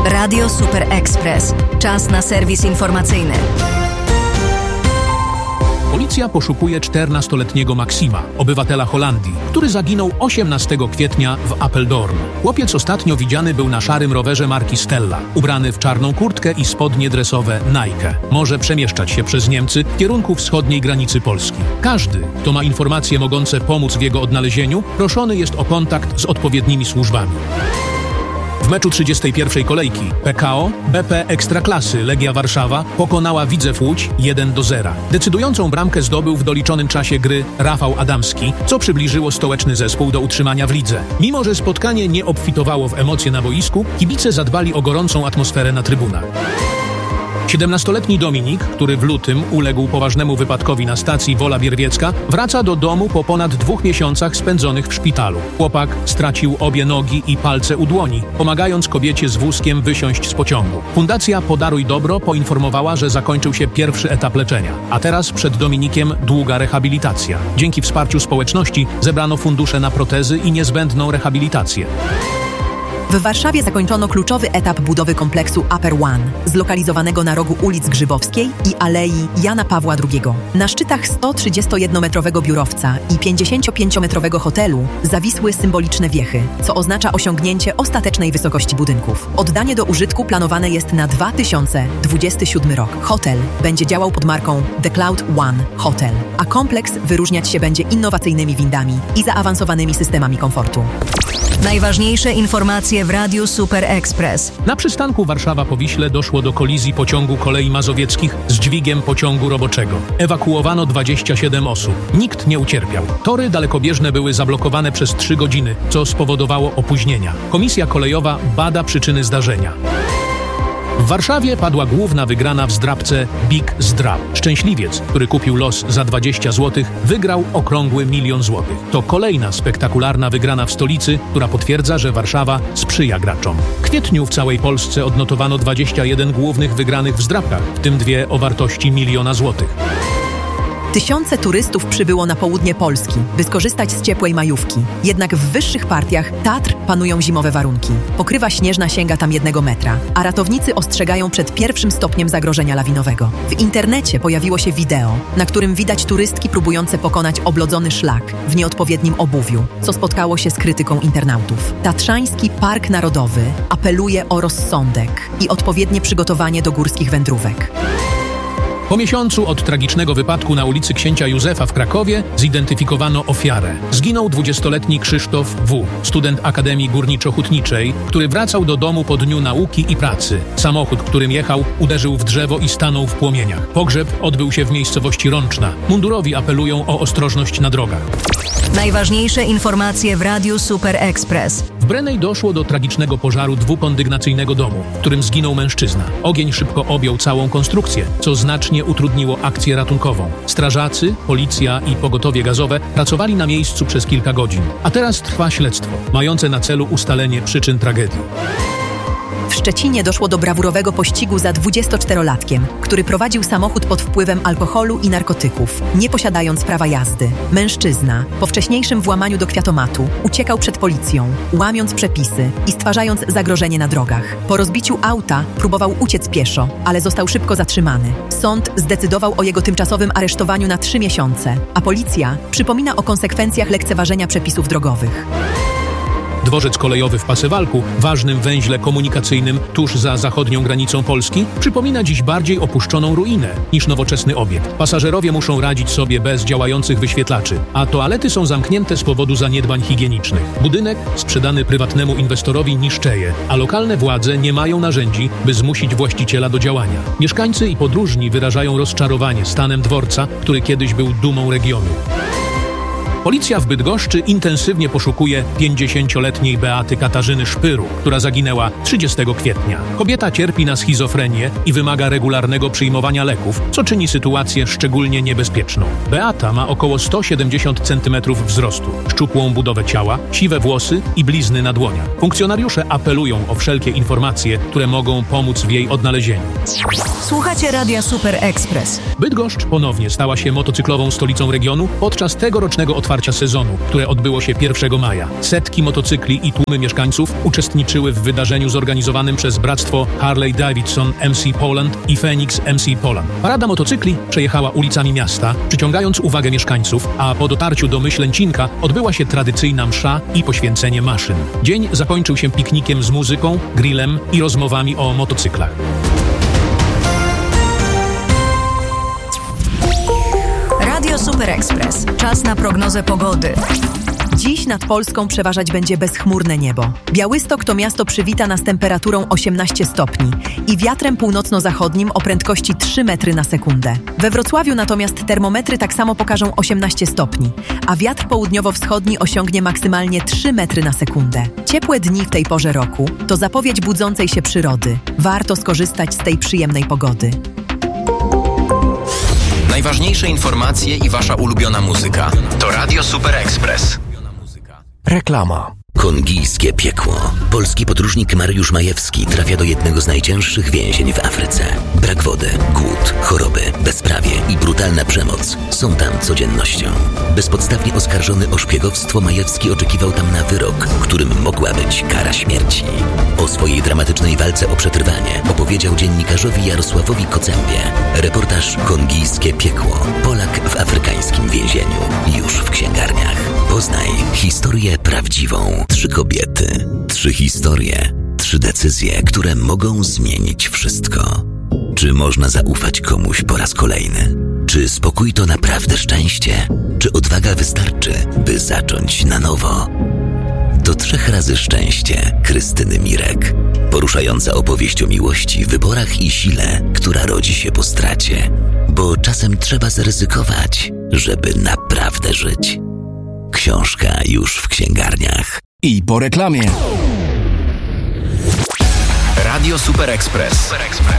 Radio Super Express. Czas na serwis informacyjny. Policja poszukuje 14-letniego Maksima, obywatela Holandii, który zaginął 18 kwietnia w Apeldoorn. Chłopiec ostatnio widziany był na szarym rowerze marki Stella, ubrany w czarną kurtkę i spodnie dresowe Nike. Może przemieszczać się przez Niemcy w kierunku wschodniej granicy Polski. Każdy, kto ma informacje mogące pomóc w jego odnalezieniu, proszony jest o kontakt z odpowiednimi służbami. W meczu 31. kolejki PKO BP Ekstraklasy Legia Warszawa pokonała Widzew Łódź 1-0. Decydującą bramkę zdobył w doliczonym czasie gry Rafał Adamski, co przybliżyło stołeczny zespół do utrzymania w lidze. Mimo że spotkanie nie obfitowało w emocje na boisku, kibice zadbali o gorącą atmosferę na trybunach. 17-letni Dominik, który w lutym uległ poważnemu wypadkowi na stacji Wola Bierwiecka, wraca do domu po ponad 2 miesiącach spędzonych w szpitalu. Chłopak stracił obie nogi i palce u dłoni, pomagając kobiecie z wózkiem wysiąść z pociągu. Fundacja Podaruj Dobro poinformowała, że zakończył się pierwszy etap leczenia, a teraz przed Dominikiem długa rehabilitacja. Dzięki wsparciu społeczności zebrano fundusze na protezy i niezbędną rehabilitację. W Warszawie zakończono kluczowy etap budowy kompleksu Upper One, zlokalizowanego na rogu ulic Grzybowskiej i Alei Jana Pawła II. Na szczytach 131-metrowego biurowca i 55-metrowego hotelu zawisły symboliczne wiechy, co oznacza osiągnięcie ostatecznej wysokości budynków. Oddanie do użytku planowane jest na 2027 rok. Hotel będzie działał pod marką The Cloud One Hotel, a kompleks wyróżniać się będzie innowacyjnymi windami i zaawansowanymi systemami komfortu. Najważniejsze informacje w Radiu Super Express. Na przystanku Warszawa-Powiśle doszło do kolizji pociągu kolei mazowieckich z dźwigiem pociągu roboczego. Ewakuowano 27 osób. Nikt nie ucierpiał. Tory dalekobieżne były zablokowane przez 3 godziny, co spowodowało opóźnienia. Komisja kolejowa bada przyczyny zdarzenia. W Warszawie padła główna wygrana w zdrabce Big Zdrab. Szczęśliwiec, który kupił los za 20 zł, wygrał okrągły 1 000 000 złotych. To kolejna spektakularna wygrana w stolicy, która potwierdza, że Warszawa sprzyja graczom. W kwietniu w całej Polsce odnotowano 21 głównych wygranych w zdrabkach, w tym 2 o wartości 1 000 000 złotych. Tysiące turystów przybyło na południe Polski, by skorzystać z ciepłej majówki. Jednak w wyższych partiach Tatr panują zimowe warunki. Pokrywa śnieżna sięga tam 1 metra, a ratownicy ostrzegają przed 1. stopniem zagrożenia lawinowego. W internecie pojawiło się wideo, na którym widać turystki próbujące pokonać oblodzony szlak w nieodpowiednim obuwiu, co spotkało się z krytyką internautów. Tatrzański Park Narodowy apeluje o rozsądek i odpowiednie przygotowanie do górskich wędrówek. Po miesiącu od tragicznego wypadku na ulicy Księcia Józefa w Krakowie zidentyfikowano ofiarę. Zginął 20-letni Krzysztof W., student Akademii Górniczo-Hutniczej, który wracał do domu po dniu nauki i pracy. Samochód, którym jechał, uderzył w drzewo i stanął w płomieniach. Pogrzeb odbył się w miejscowości Rączna. Mundurowi apelują o ostrożność na drogach. Najważniejsze informacje w Radiu Super Express. W Brennej doszło do tragicznego pożaru dwukondygnacyjnego domu, w którym zginął mężczyzna. Ogień szybko objął całą konstrukcję, co znacznie utrudniło akcję ratunkową. Strażacy, policja i pogotowie gazowe pracowali na miejscu przez kilka godzin. A teraz trwa śledztwo, mające na celu ustalenie przyczyn tragedii. W Szczecinie doszło do brawurowego pościgu za 24-latkiem, który prowadził samochód pod wpływem alkoholu i narkotyków, nie posiadając prawa jazdy. Mężczyzna, po wcześniejszym włamaniu do kwiatomatu, uciekał przed policją, łamiąc przepisy i stwarzając zagrożenie na drogach. Po rozbiciu auta próbował uciec pieszo, ale został szybko zatrzymany. Sąd zdecydował o jego tymczasowym aresztowaniu na 3 miesiące, a policja przypomina o konsekwencjach lekceważenia przepisów drogowych. Dworzec kolejowy w Pasewalku, ważnym węźle komunikacyjnym tuż za zachodnią granicą Polski, przypomina dziś bardziej opuszczoną ruinę niż nowoczesny obiekt. Pasażerowie muszą radzić sobie bez działających wyświetlaczy, a toalety są zamknięte z powodu zaniedbań higienicznych. Budynek sprzedany prywatnemu inwestorowi niszczeje, a lokalne władze nie mają narzędzi, by zmusić właściciela do działania. Mieszkańcy i podróżni wyrażają rozczarowanie stanem dworca, który kiedyś był dumą regionu. Policja w Bydgoszczy intensywnie poszukuje 50-letniej Beaty Katarzyny Szpyru, która zaginęła 30 kwietnia. Kobieta cierpi na schizofrenię i wymaga regularnego przyjmowania leków, co czyni sytuację szczególnie niebezpieczną. Beata ma około 170 cm wzrostu, szczupłą budowę ciała, siwe włosy i blizny na dłoniach. Funkcjonariusze apelują o wszelkie informacje, które mogą pomóc w jej odnalezieniu. Słuchacie Radia Super Express. Bydgoszcz ponownie stała się motocyklową stolicą regionu podczas tegorocznego otwarcia otwarcia sezonu, które odbyło się 1 maja. Setki motocykli i tłumy mieszkańców uczestniczyły w wydarzeniu zorganizowanym przez Bractwo Harley Davidson MC Poland i Phoenix MC Poland. Parada motocykli przejechała ulicami miasta, przyciągając uwagę mieszkańców, a po dotarciu do Myślęcinka odbyła się tradycyjna msza i poświęcenie maszyn. Dzień zakończył się piknikiem z muzyką, grillem i rozmowami o motocyklach. Radio Super Express. Czas na prognozę pogody. Dziś nad Polską przeważać będzie bezchmurne niebo. Białystok to miasto przywita nas temperaturą 18 stopni i wiatrem północno-zachodnim o prędkości 3 metry na sekundę. We Wrocławiu natomiast termometry tak samo pokażą 18 stopni, a wiatr południowo-wschodni osiągnie maksymalnie 3 metry na sekundę. Ciepłe dni w tej porze roku to zapowiedź budzącej się przyrody. Warto skorzystać z tej przyjemnej pogody. Najważniejsze informacje i wasza ulubiona muzyka to Radio Super Express. Reklama. Kongijskie piekło. Polski podróżnik Mariusz Majewski trafia do jednego z najcięższych więzień w Afryce. Brak wody, głód, choroby, bezprawie i brutalna przemoc są tam codziennością. Bezpodstawnie oskarżony o szpiegowstwo, Majewski oczekiwał tam na wyrok, którym mogła być kara śmierci. O swojej dramatycznej walce o przetrwanie opowiedział dziennikarzowi Jarosławowi Kocębie. Reportaż Kongijskie piekło. Polak w afrykańskim więzieniu. Już w księgarniach. Poznaj historię prawdziwą. 3 kobiety, 3 historie, 3 decyzje, które mogą zmienić wszystko. Czy można zaufać komuś po raz kolejny? Czy spokój to naprawdę szczęście? Czy odwaga wystarczy, by zacząć na nowo? To 3 razy szczęście Krystyny Mirek. Poruszająca opowieść o miłości, wyborach i sile, która rodzi się po stracie. Bo czasem trzeba zaryzykować, żeby naprawdę żyć. Książka już w księgarniach. I po reklamie. Radio Super Express.